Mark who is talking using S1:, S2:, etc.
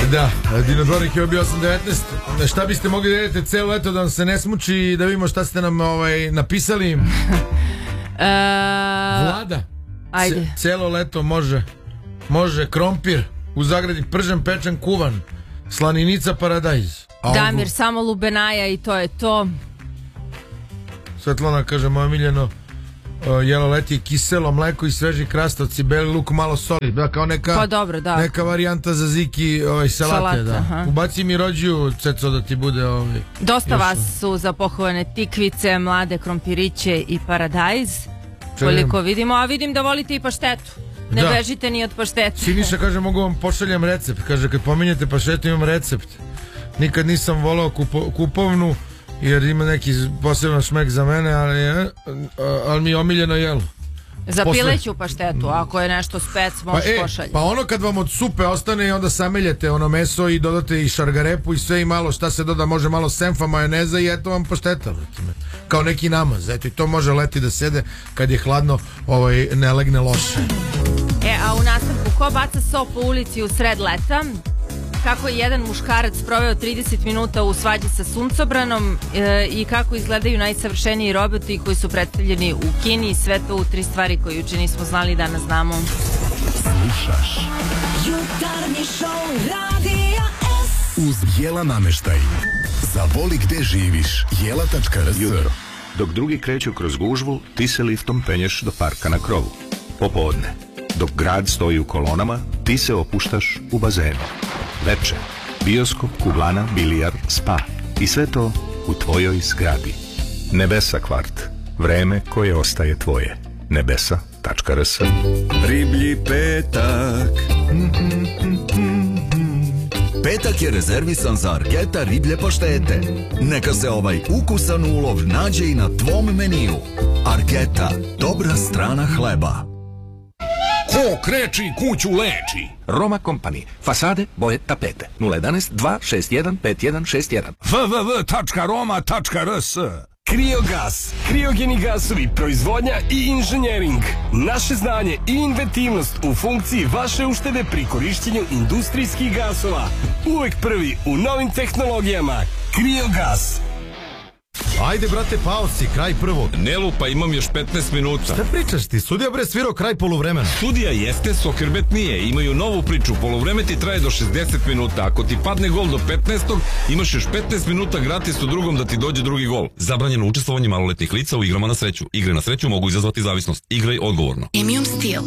S1: Da, Dinodvornik je bio 8.19. Šta biste mogli da jedete celo leto da vam se ne smuči i da vidimo šta ste nam napisali? Vlada.
S2: Ajde.
S1: Celo leto može krompir, u zagradi pržen, pečen, kuvan, slaninica, paradajz.
S2: Damir, samo lubenaja i to je to.
S1: Svetlana kaže, moje miljeno jelo leti je kiselo mleko i sveži krastavci, beli luk, malo soli. Da, kao neka,
S2: pa dobro, da.
S1: Neka varijanta za ziki salate. Da.
S2: Aha.
S1: Ubaci mi rođiju, Ceco, da ti bude
S2: dosta vas su za pohovane tikvice, mlade krompiriće i paradajz. Koliko vidimo, a vidim da volite i paštetu. Ne bežite ni od pašteta.
S1: Siniša kaže, mogu vam pošaljem recept. Kaže, kad pominjete paštetu imam recept. Nikad nisam volao kupovnu, jer ima neki poseban šmek za mene, ali mi je omiljeno jelo.
S2: Za pileću paštetu, ako je nešto spec, možeš pošaljati.
S1: Pa ono kad vam od supe ostane i onda sameljete ono meso i dodate i šargarepu i sve i malo šta se doda, može malo senfa, majoneza i eto vam pašteta. Kao neki namaz, eto i to može leti da sede kad je hladno, ne legne loše.
S2: A u nastavku, ko baca so po ulici u sred leta? Kako je jedan muškarac proveo 30 minuta u svađi sa suncobranom i kako izgledaju najsavršeniji roboti koji su predstavljeni u Kini, sve to u 3 stvari koje juče nismo znali, danas znamo.
S3: Slušaš Jutarnji šou Radija S uz Jela nameštaj. Zavoli gde živiš, jela.rs.
S4: Dok drugi kreću kroz gužvu, ti se liftom penješ do parka na krovu. Popodne, dok grad stoji u kolonama, ti se opuštaš u bazenu. Veče, bioskop, kuglana, bilijar, spa i sve to u tvojoj zgradi. Nebesa kvart, vreme koje ostaje tvoje. Nebesa.rs.
S5: Riblji petak.
S6: Petak je rezervisan za Arketa riblje paštete. Neka se ovaj ukusan ulov nađe i na tvom meniju. Arketa, dobra strana hleba.
S7: Ko kreči, kuću leči.
S8: Roma Company. Fasade, boje, tapete. 011 261 5161.
S7: www.roma.rs. Kriogas, kriogeni gasovi, proizvodnja i inženjering. Naše znanje i inventivnost u funkciji vaše uštede pri korišćenju industrijskih gasova. Uvek prvi u novim tehnologijama. Kriogas.
S9: Ajde, brate, pausi, kraj prvog.
S7: Ne lupa, imam još 15 minuta.
S9: Šta pričaš ti? Sudija bre svirao kraj poluvremena.
S7: Sudija jeste, Sokerbet nije. Imaju novu priču. Poluvreme ti traje do 60 minuta. Ako ti padne gol do 15. imaš još 15 minuta gratis u drugom da ti dođe drugi gol. Zabranjeno učestvovanje maloletnih lica u igrama na sreću. Igre na sreću mogu izazvati zavisnost. Igraj odgovorno.
S10: Premium Steel.